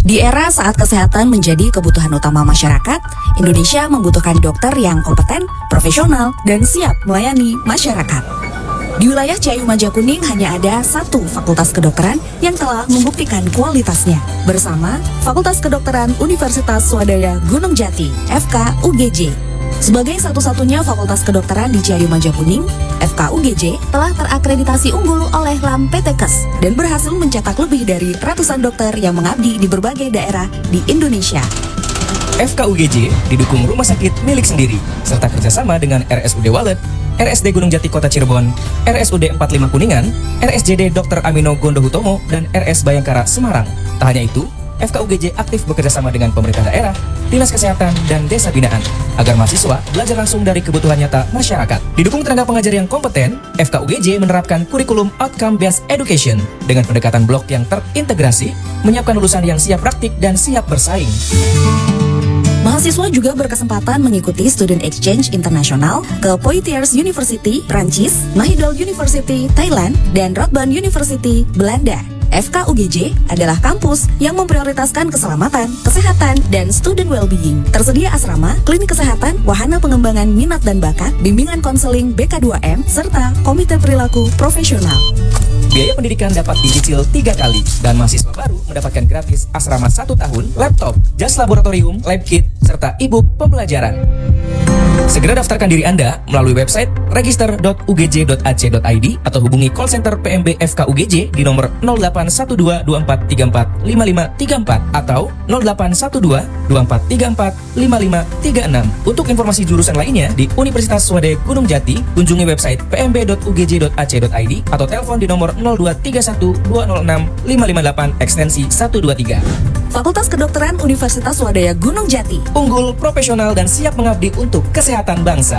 Di era saat kesehatan menjadi kebutuhan utama masyarakat, Indonesia membutuhkan dokter yang kompeten, profesional, dan siap melayani masyarakat. Di wilayah Ciayu Majakuning hanya ada satu fakultas kedokteran yang telah membuktikan kualitasnya, bersama Fakultas Kedokteran Universitas Swadaya Gunung Jati, FKUGJ. Sebagai satu-satunya fakultas kedokteran di Ciayu Majakuning, FKUGJ telah terakreditasi unggul oleh LAM PT Kes dan berhasil mencetak lebih dari ratusan dokter yang mengabdi di berbagai daerah di Indonesia. FKUGJ didukung rumah sakit milik sendiri, serta kerjasama dengan RSUD Walet, RSD Gunung Jati Kota Cirebon, RSUD 45 Kuningan, RSJD Dr. Amino Gondo Hutomo, dan RS Bayangkara Semarang. Tak hanya itu, FKUGJ aktif bekerjasama dengan pemerintah daerah, dinas kesehatan, dan desa binaan agar mahasiswa belajar langsung dari kebutuhan nyata masyarakat. Didukung tenaga pengajar yang kompeten, FKUGJ menerapkan kurikulum outcome-based education dengan pendekatan blok yang terintegrasi, menyiapkan lulusan yang siap praktik dan siap bersaing. Mahasiswa juga berkesempatan mengikuti student exchange internasional ke Poitiers University, Prancis, Mahidol University, Thailand, dan Radboud University, Belanda. FKUGJ adalah kampus yang memprioritaskan keselamatan, kesehatan, dan student well-being. Tersedia asrama, klinik kesehatan, wahana pengembangan minat dan bakat, bimbingan konseling BK2M, serta komite perilaku profesional. Biaya pendidikan dapat dicicil 3 kali, dan mahasiswa baru mendapatkan gratis asrama 1 tahun, laptop, jas laboratorium, lab kit, serta e-book pembelajaran. Segera daftarkan diri Anda melalui website register.ugj.ac.id atau hubungi call center PMB FKUGJ di nomor 0812-2434-5534 atau 0812-2434-5536. Untuk informasi jurusan lainnya di Universitas Swadaya Gunung Jati, kunjungi website pmb.ugj.ac.id atau telepon di nomor 0231-206-558 ekstensi 123. Fakultas Kedokteran Universitas Swadaya Gunung Jati. Unggul, profesional, dan siap mengabdi untuk kesehatan bangsa.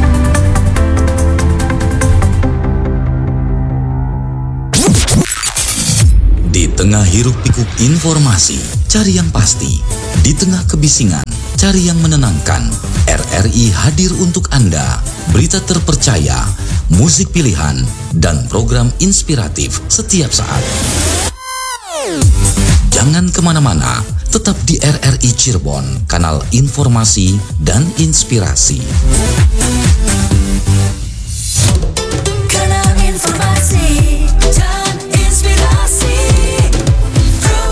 Di tengah hiruk-pikuk informasi, cari yang pasti. Di tengah kebisingan, cari yang menenangkan. RRI hadir untuk Anda. Berita terpercaya, musik pilihan, dan program inspiratif setiap saat. Jangan kemana-mana, tetap di RRI Cirebon, kanal informasi dan inspirasi. Kanal informasi dan inspirasi Pro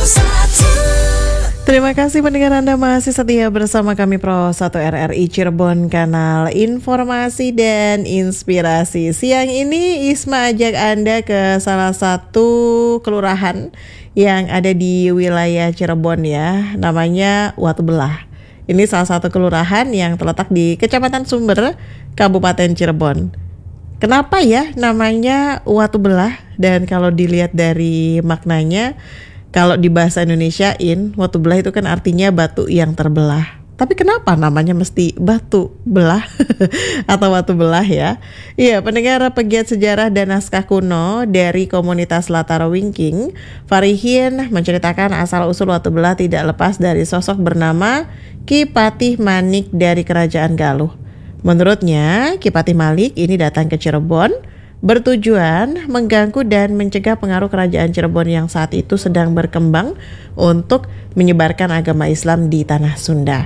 1. Terima kasih pendengar Anda masih setia bersama kami Pro 1 RRI Cirebon, kanal informasi dan inspirasi. Siang ini Isma ajak Anda ke salah satu kelurahan yang ada di wilayah Cirebon ya, namanya Watu Belah. Ini salah satu kelurahan yang terletak di Kecamatan Sumber, Kabupaten Cirebon. Kenapa ya namanya Watu Belah? Dan kalau dilihat dari maknanya, kalau di bahasa Indonesiain, Watu Belah itu kan artinya batu yang terbelah. Tapi kenapa namanya mesti batu belah atau watu belah ya? Iya, pendengar pegiat sejarah dan naskah kuno dari komunitas Latara Wingking, Farihin menceritakan asal-usul watu belah tidak lepas dari sosok bernama Ki Patih Manik dari Kerajaan Galuh. Menurutnya, Ki Patih Malik ini datang ke Cirebon bertujuan mengganggu dan mencegah pengaruh kerajaan Cirebon yang saat itu sedang berkembang untuk menyebarkan agama Islam di tanah Sunda.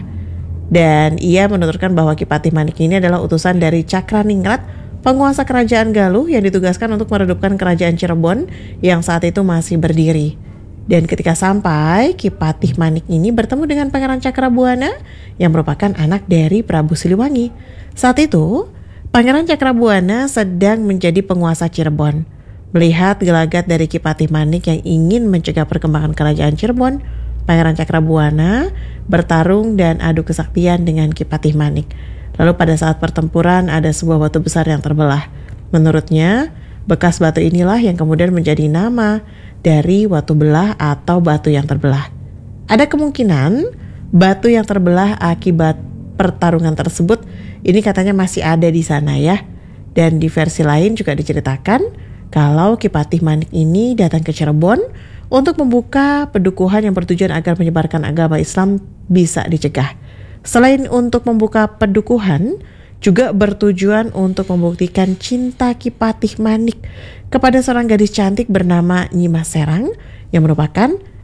Dan ia menuturkan bahwa Ki Patih Manik ini adalah utusan dari Cakraningrat, penguasa kerajaan Galuh yang ditugaskan untuk meredupkan kerajaan Cirebon yang saat itu masih berdiri. Dan ketika sampai, Ki Patih Manik ini bertemu dengan Pangeran Cakrabuana yang merupakan anak dari Prabu Siliwangi. Saat itu, Pangeran Cakrabuana sedang menjadi penguasa Cirebon. Melihat gelagat dari Ki Patih Manik yang ingin mencegah perkembangan kerajaan Cirebon, Pangeran Cakrabuana bertarung dan adu kesaktian dengan Ki Patih Manik. Lalu pada saat pertempuran ada sebuah batu besar yang terbelah. Menurutnya, bekas batu inilah yang kemudian menjadi nama dari Watu Belah atau batu yang terbelah. Ada kemungkinan batu yang terbelah akibat pertarungan tersebut ini katanya masih ada di sana ya. Dan di versi lain juga diceritakan kalau Ki Patih Manik ini datang ke Cirebon untuk membuka pedukuhan yang bertujuan agar menyebarkan agama Islam bisa dicegah. Selain untuk membuka pedukuhan, juga bertujuan untuk membuktikan cinta Ki Patih Manik kepada seorang gadis cantik bernama Nyi Mas Serang yang merupakan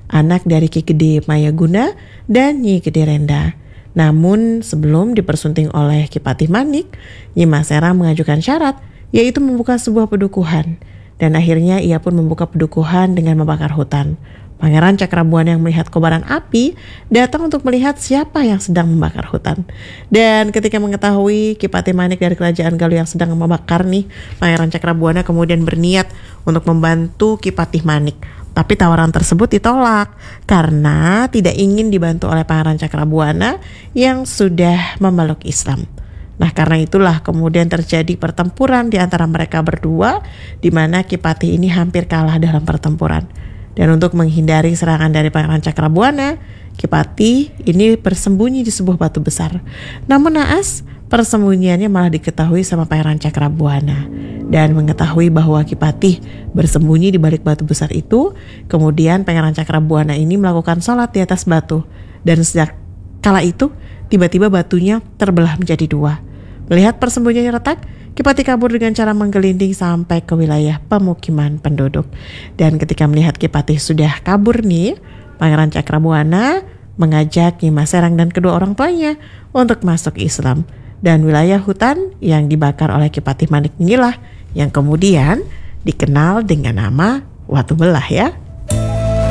anak dari Ki Gede Mayaguna dan Nyi Gede Renda. Namun sebelum dipersunting oleh Ki Patih Manik, Nyi Mas Serang mengajukan syarat, yaitu membuka sebuah pedukuhan. Dan akhirnya ia pun membuka pedukuhan dengan membakar hutan. Pangeran Cakrabuana yang melihat kobaran api datang untuk melihat siapa yang sedang membakar hutan. Dan ketika mengetahui Ki Patih Manik dari Kerajaan Galuh yang sedang membakar nih, Pangeran Cakrabuana kemudian berniat untuk membantu Ki Patih Manik. Tapi tawaran tersebut ditolak karena tidak ingin dibantu oleh Pangeran Cakrabuana yang sudah memeluk Islam. Nah, karena itulah kemudian terjadi pertempuran di antara mereka berdua, di mana Ki Patih ini hampir kalah dalam pertempuran. Dan untuk menghindari serangan dari Pangeran Cakrabuana, Ki Patih ini bersembunyi di sebuah batu besar. Namun naas, persembunyiannya malah diketahui sama Pangeran Cakrabuana. Dan mengetahui bahwa Ki Patih bersembunyi di balik batu besar itu, kemudian Pangeran Cakrabuana ini melakukan sholat di atas batu. Dan sejak kala itu, tiba-tiba batunya terbelah menjadi dua. Melihat persembunyiannya retak, Ki Patih kabur dengan cara menggelinding sampai ke wilayah pemukiman penduduk. Dan ketika melihat Ki Patih sudah kabur nih, Pangeran Cakrabuana mengajak Nyi Mas Serang dan kedua orang tuanya untuk masuk Islam. Dan wilayah hutan yang dibakar oleh Ki Patih Manik inilah yang kemudian dikenal dengan nama Watu Belah ya.